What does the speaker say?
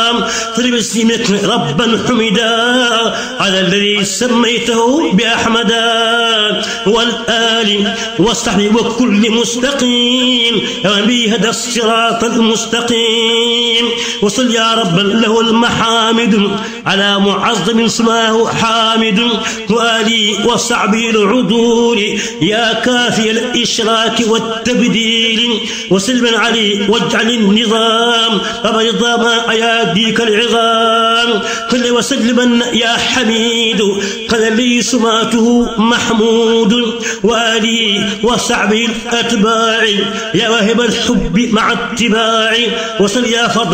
طلب اسمك ربا حمدا على الذي سميته بأحمدا والآل والصحب وكل مستقيم وبه هدى الصراط المستقيم. وصل يا رب له المحامد على معظم اسمه حامد وآلي وصحبه العدول يا كافي الإشراك والتبديل. وسلم علي واجعل النظام ورضا أياديك العظام كل وسلم يا حميد قد لي سماته محمود وآلي وصحبه الأتباع يا واهب الحب مع اتباع. وصل يا فضل